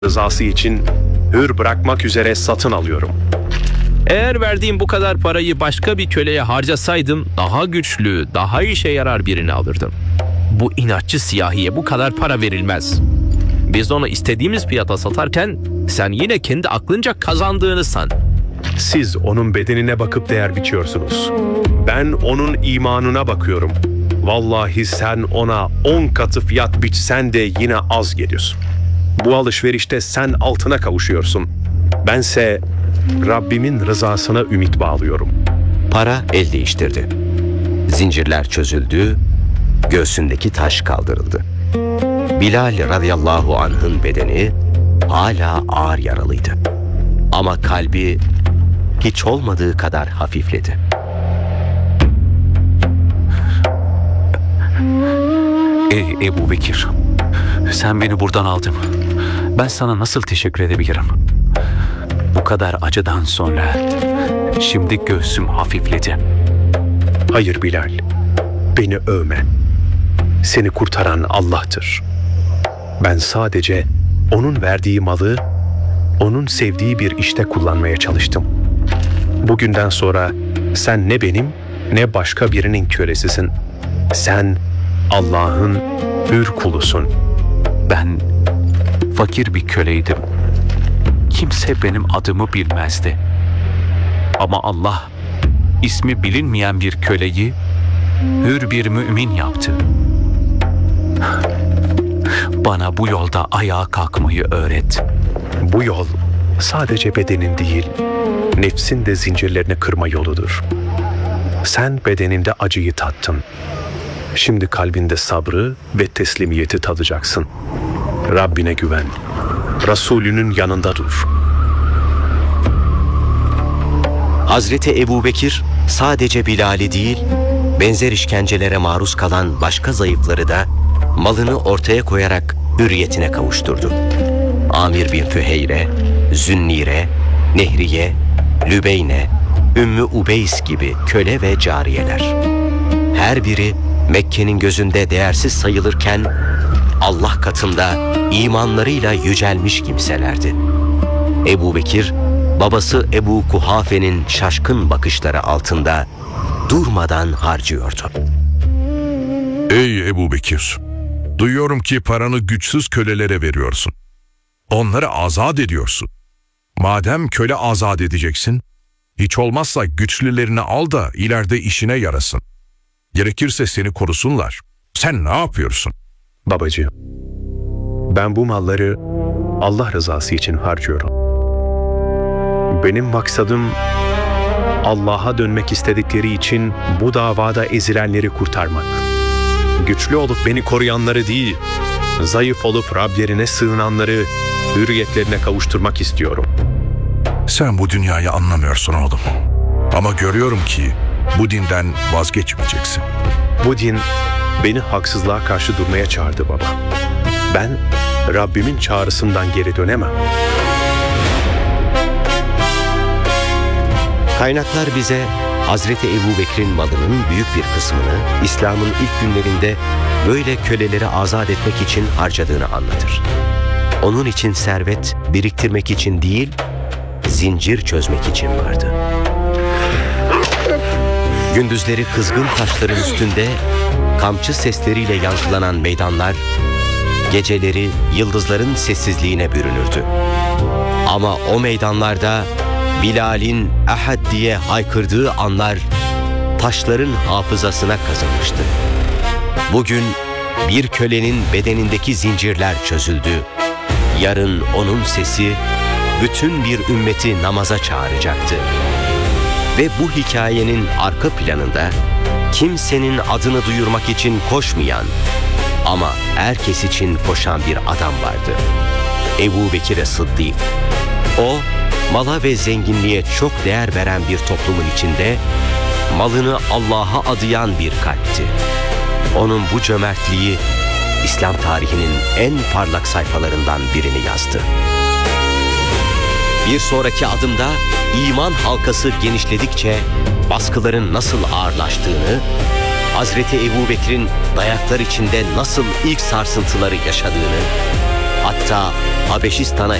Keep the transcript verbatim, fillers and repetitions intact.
rızası için hür bırakmak üzere satın alıyorum. Eğer verdiğim bu kadar parayı başka bir köleye harcasaydım daha güçlü, daha işe yarar birini alırdım. Bu inatçı siyahiye bu kadar para verilmez. Biz onu istediğimiz fiyata satarken sen yine kendi aklınca kazandığını san. Siz onun bedenine bakıp değer biçiyorsunuz. Ben onun imanına bakıyorum. Vallahi sen ona on katı fiyat biçsen de yine az geliyorsun. Bu alışverişte sen altına kavuşuyorsun. Bense Rabbimin rızasına ümit bağlıyorum. Para el değiştirdi. Zincirler çözüldü, göğsündeki taş kaldırıldı. Bilal radıyallahu anh'ın bedeni hala ağır yaralıydı. Ama kalbi hiç olmadığı kadar hafifledi. Ey Ebu Bekir, sen beni buradan aldın. Ben sana nasıl teşekkür edebilirim? Bu kadar acıdan sonra şimdi göğsüm hafifledi. Hayır Bilal, beni övme. Seni kurtaran Allah'tır. Ben sadece onun verdiği malı, onun sevdiği bir işte kullanmaya çalıştım. Bugünden sonra sen ne benim ne başka birinin kölesisin. Sen Allah'ın hür kulusun. Ben fakir bir köleydim. Kimse benim adımı bilmezdi. Ama Allah ismi bilinmeyen bir köleyi hür bir mümin yaptı. Bana bu yolda ayağa kalkmayı öğret. Bu yol sadece bedenin değil, nefsin de zincirlerini kırma yoludur. Sen bedeninde acıyı tattın. Şimdi kalbinde sabrı ve teslimiyeti tadacaksın. Rabbine güven. Resulünün yanında dur. Hazreti Ebu Bekir sadece Bilal'i değil, benzer işkencelere maruz kalan başka zayıfları da malını ortaya koyarak hürriyetine kavuşturdu. Amir bin Füheyre, Zünnire, Nehriye, Lübeyne, Ümmü Ubeys gibi köle ve cariyeler. Her biri Mekke'nin gözünde değersiz sayılırken Allah katında imanlarıyla yücelmiş kimselerdi. Ebu Bekir, babası Ebu Kuhafe'nin şaşkın bakışları altında durmadan harcıyordu. Ey Ebu Bekir! Duyuyorum ki paranı güçsüz kölelere veriyorsun. Onları azat ediyorsun. Madem köle azat edeceksin, hiç olmazsa güçlülerini al da ileride işine yarasın. Gerekirse seni korusunlar. Sen ne yapıyorsun? Babacığım, ben bu malları Allah rızası için harcıyorum. Benim maksadım Allah'a dönmek istedikleri için bu davada ezilenleri kurtarmak. Güçlü olup beni koruyanları değil, zayıf olup Rablerine sığınanları hürriyetlerine kavuşturmak istiyorum. Sen bu dünyayı anlamıyorsun oğlum. Ama görüyorum ki bu dinden vazgeçmeyeceksin. Bu din beni haksızlığa karşı durmaya çağırdı baba. Ben Rabbimin çağrısından geri dönemem. Kaynaklar bize Hazreti Ebu Bekir'in malının büyük bir kısmını İslam'ın ilk günlerinde böyle köleleri azat etmek için harcadığını anlatır. Onun için servet biriktirmek için değil, zincir çözmek için vardı. Gündüzleri kızgın taşların üstünde kamçı sesleriyle yankılanan meydanlar, geceleri yıldızların sessizliğine bürünürdü. Ama o meydanlarda Bilal'in Ahad diye haykırdığı anlar taşların hafızasına kazınmıştı. Bugün bir kölenin bedenindeki zincirler çözüldü. Yarın onun sesi bütün bir ümmeti namaza çağıracaktı. Ve bu hikayenin arka planında kimsenin adını duyurmak için koşmayan ama herkes için koşan bir adam vardı. Ebu Bekir Sıddık. O, mala ve zenginliğe çok değer veren bir toplumun içinde malını Allah'a adayan bir kalpti. Onun bu cömertliği İslam tarihinin en parlak sayfalarından birini yazdı. Bir sonraki adımda iman halkası genişledikçe baskıların nasıl ağırlaştığını, Hazreti Ebu Bekir'in dayaklar içinde nasıl ilk sarsıntıları yaşadığını, Hatta Habeşistan'a